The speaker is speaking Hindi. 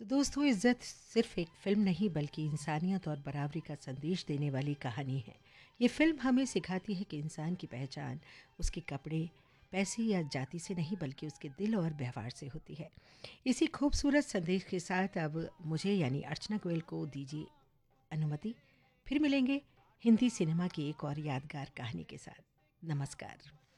दोस्तों, इज़्ज़त सिर्फ एक फ़िल्म नहीं बल्कि इंसानियत और बराबरी का संदेश देने वाली कहानी है। ये फ़िल्म हमें सिखाती है कि इंसान की पहचान उसके कपड़े, पैसे या जाति से नहीं बल्कि उसके दिल और व्यवहार से होती है। इसी खूबसूरत संदेश के साथ अब मुझे यानी अर्चना गोयल को दीजिए अनुमति। फिर मिलेंगे हिंदी सिनेमा की एक और यादगार कहानी के साथ। नमस्कार।